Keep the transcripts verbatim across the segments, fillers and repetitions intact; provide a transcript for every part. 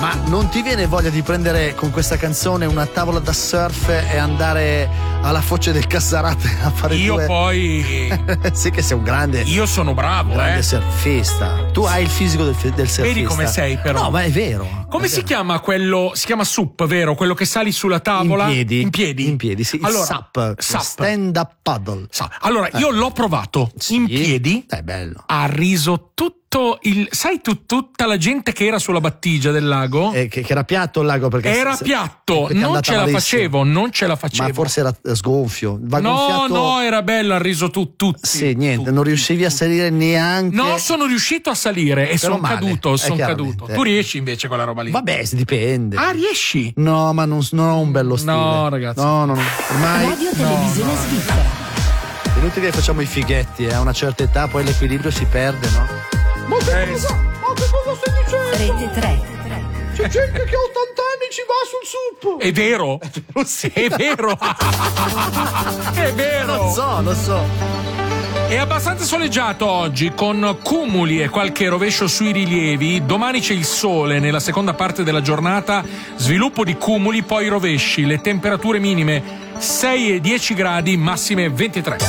Ma non ti viene voglia di prendere con questa canzone una tavola da surf e andare alla foce del Cassarate a fare Io due... poi Sì che sei un grande Io sono bravo, grande eh. surfista. Tu hai il fisico del, del surfista. Vedi come sei, però. No, ma è vero. Come è si vero. chiama quello? Si chiama sup, vero? Quello che sali sulla tavola In piedi. In piedi. In piedi, sì. Allora, il SUP. SUP. Stand up paddle. Sa- Allora, io l'ho provato Sì. in piedi. È bello. Ha riso tutto il. Sai tu, tutta la gente che era sulla battigia del lago? Eh, che, che era piatto il lago perché Era se- piatto, perché è non andata ce la malissimo. facevo, non ce la facevo. Ma forse era sgonfio. Va No, gonfiato... no, era bello, ha riso tu, tutti. Sì, niente, tutti. non riuscivi a salire neanche. No, sono riuscito a salire e Però sono male, caduto, eh, sono chiaramente. caduto. Tu riesci invece con la roba lì? Vabbè, si dipende. Ah, riesci? No, ma non, non ho un bello stile. No, ragazzi. No, no, no. Ormai Radio Televisione Svizzera. è inutile che facciamo i fighetti, eh. A una certa età poi l'equilibrio si perde, no? Ma che Eh, cosa? Ma che cosa stai dicendo? Rete tre. C'è gente che a ottanta anni ci va sul sup. È vero, è vero, è vero. Lo so, lo so. È abbastanza soleggiato oggi, con cumuli e qualche rovescio sui rilievi. Domani c'è il sole nella seconda parte della giornata, sviluppo di cumuli, poi rovesci. Le temperature minime sei e dieci gradi, massime ventitré.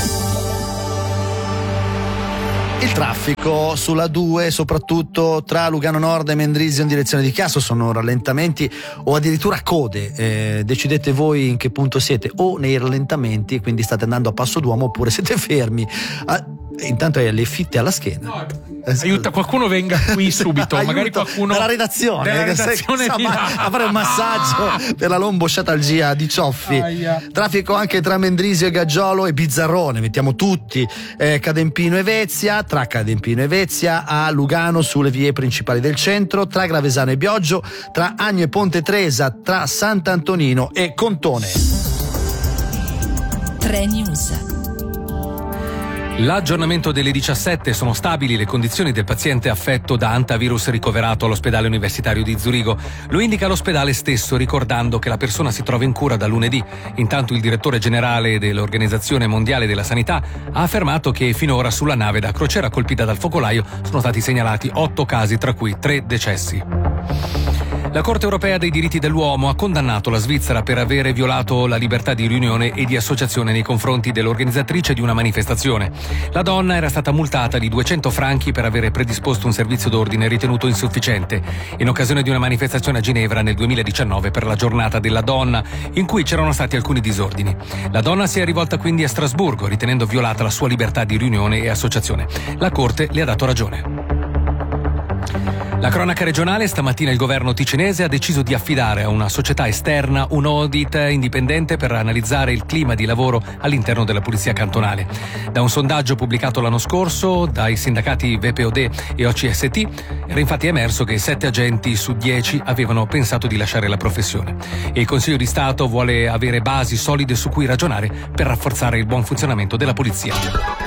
Il traffico sulla due, soprattutto tra Lugano Nord e Mendrisio in direzione di Chiasso, sono rallentamenti o addirittura code. Eh, decidete voi in che punto siete, o nei rallentamenti, quindi state andando a passo d'uomo, oppure siete fermi. Ah, intanto hai le fitte alla schiena. Eh, Aiuta, qualcuno venga qui subito, Aiuto, magari qualcuno dalla redazione, della che sai- redazione sa, di ma- là. a fare un massaggio per la lombosciatalgia di Cioffi. Aia. Traffico anche tra Mendrisio e Gaggiolo e Bizzarrone, mettiamo tutti, eh, Cadempino e Vezia, tra Cadempino e Vezia a Lugano sulle vie principali del centro, tra Gravesano e Bioggio, tra Agno e Ponte Tresa, tra Sant'Antonino e Contone. tre News. L'aggiornamento delle diciassette: sono stabili le condizioni del paziente affetto da antivirus ricoverato all'ospedale universitario di Zurigo. Lo indica l'ospedale stesso, ricordando che la persona si trova in cura da lunedì. Intanto il direttore generale dell'Organizzazione Mondiale della Sanità ha affermato che finora sulla nave da crociera colpita dal focolaio sono stati segnalati otto casi, tra cui tre decessi. La Corte europea dei diritti dell'uomo ha condannato la Svizzera per avere violato la libertà di riunione e di associazione nei confronti dell'organizzatrice di una manifestazione. La donna era stata multata di duecento franchi per avere predisposto un servizio d'ordine ritenuto insufficiente in occasione di una manifestazione a Ginevra nel duemiladiciannove per la giornata della donna, in cui c'erano stati alcuni disordini. La donna si è rivolta quindi a Strasburgo, ritenendo violata la sua libertà di riunione e associazione. La Corte le ha dato ragione. La cronaca regionale: stamattina il governo ticinese ha deciso di affidare a una società esterna un audit indipendente per analizzare il clima di lavoro all'interno della polizia cantonale. Da un sondaggio pubblicato l'anno scorso dai sindacati V P O D e O C S T era infatti emerso che sette agenti su dieci avevano pensato di lasciare la professione. E il Consiglio di Stato vuole avere basi solide su cui ragionare per rafforzare il buon funzionamento della polizia.